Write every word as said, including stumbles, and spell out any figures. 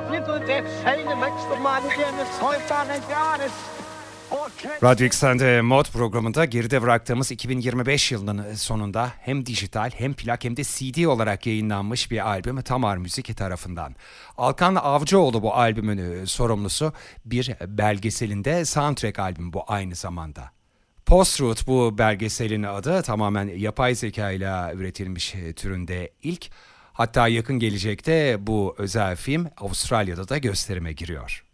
Radyo X'de Mod programında geride bıraktığımız iki bin yirmi beş yılının sonunda hem dijital hem plak hem de C D olarak yayınlanmış bir albüm Tamar Müzik tarafından. Alkan Avcıoğlu bu albümün sorumlusu, bir belgeselinde soundtrack albüm bu aynı zamanda. Post-Truth bu belgeselin adı, tamamen yapay zeka ile üretilmiş türünde ilk, hatta yakın gelecekte bu özel film Avustralya'da da gösterime giriyor.